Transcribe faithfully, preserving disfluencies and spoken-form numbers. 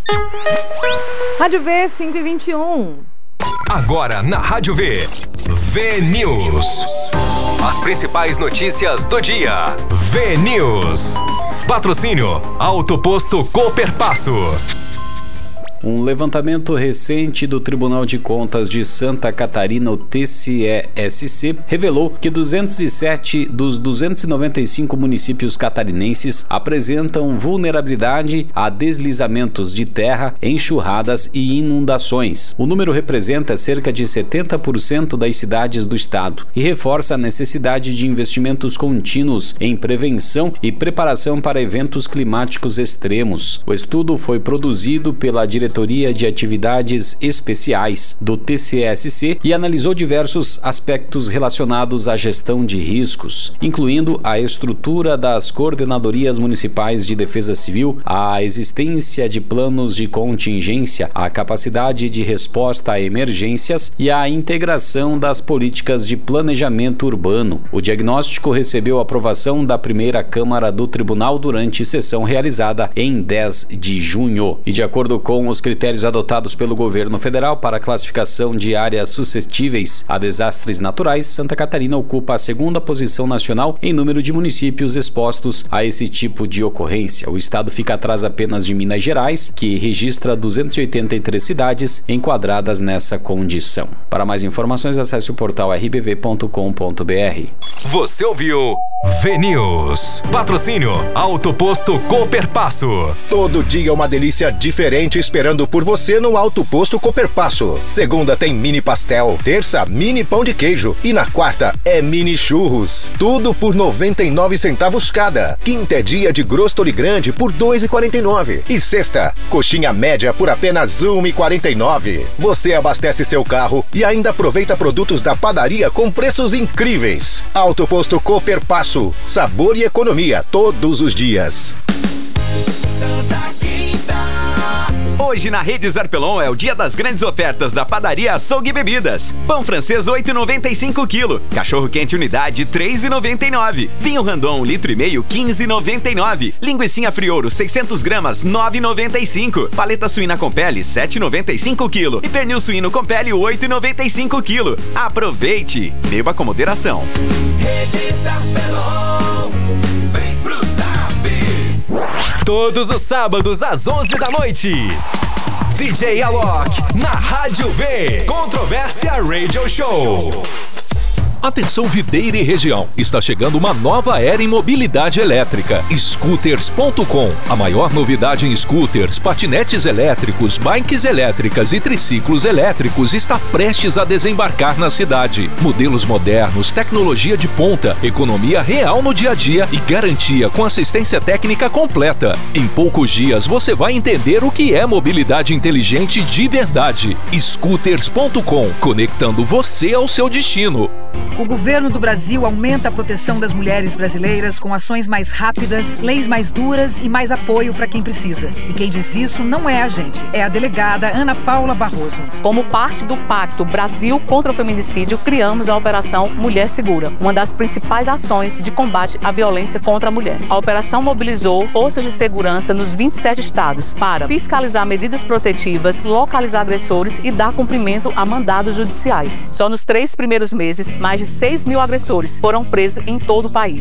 Rádio V cinco e vinte e um. Agora na Rádio V, V-News. As principais notícias do dia. V-News. Patrocínio Auto Posto Cooperpasso. Um levantamento recente do Tribunal de Contas de Santa Catarina, o T C E S C, revelou que duzentos e sete dos duzentos e noventa e cinco municípios catarinenses apresentam vulnerabilidade a deslizamentos de terra, enxurradas e inundações. O número representa cerca de setenta por cento das cidades do estado e reforça a necessidade de investimentos contínuos em prevenção e preparação para eventos climáticos extremos. O estudo foi produzido pela Diretoria de Atividades Especiais do T C E S C e analisou diversos aspectos relacionados à gestão de riscos, incluindo a estrutura das coordenadorias municipais de defesa civil, a existência de planos de contingência, a capacidade de resposta a emergências e a integração das políticas de planejamento urbano. O diagnóstico recebeu aprovação da primeira Câmara do Tribunal durante sessão realizada em dez de junho. E de acordo com os critérios adotados pelo governo federal para a classificação de áreas suscetíveis a desastres naturais, Santa Catarina ocupa a segunda posição nacional em número de municípios expostos a esse tipo de ocorrência. O estado fica atrás apenas de Minas Gerais, que registra duzentas e oitenta e três cidades enquadradas nessa condição. Para mais informações, acesse o portal r b v ponto com ponto b r. Você ouviu V-News. Patrocínio Auto Posto Cooperpasso. Todo dia uma delícia diferente esperando por você no Auto Posto Cooperpasso. Segunda tem mini pastel, terça mini pão de queijo e na quarta é mini churros. Tudo por noventa e nove centavos cada. Quinta é dia de grostori grande por dois reais e quarenta e nove centavos. E sexta, coxinha média por apenas um real e quarenta e nove centavos. Você abastece seu carro e ainda aproveita produtos da padaria com preços incríveis. Auto Posto Cooperpasso. Sabor e economia todos os dias. Santa Hoje na Rede Zarpelon é o dia das grandes ofertas da padaria Açougue e Bebidas. Pão francês oito reais e noventa e cinco quilo. Cachorro quente unidade três reais e noventa e nove. Vinho Randon um litro e meio quinze reais e noventa e nove. Linguicinha Friouro seiscentos gramas nove reais e noventa e cinco. Paleta suína com pele sete reais e noventa e cinco quilo. E pernil suíno com pele oito reais e noventa e cinco quilo. Aproveite! Beba com moderação. Rede Zarpelon. Vem pro Zap. Todos os sábados às onze da noite. D J Alok na Rádio V. Controvérsia Radio Show. Atenção Videira e região, está chegando uma nova era em mobilidade elétrica, scooters ponto com. A maior novidade em scooters, patinetes elétricos, bikes elétricas e triciclos elétricos está prestes a desembarcar na cidade. Modelos modernos, tecnologia de ponta, economia real no dia a dia e garantia com assistência técnica completa. Em poucos dias você vai entender o que é mobilidade inteligente de verdade. scooters ponto com, conectando você ao seu destino. O governo do Brasil aumenta a proteção das mulheres brasileiras com ações mais rápidas, leis mais duras e mais apoio para quem precisa. E quem diz isso não é a gente, é a delegada Ana Paula Barroso. Como parte do Pacto Brasil contra o Feminicídio, criamos a Operação Mulher Segura, uma das principais ações de combate à violência contra a mulher. A operação mobilizou forças de segurança nos vinte e sete estados para fiscalizar medidas protetivas, localizar agressores e dar cumprimento a mandados judiciais. Só nos três primeiros meses, mais de seis mil agressores foram presos em todo o país.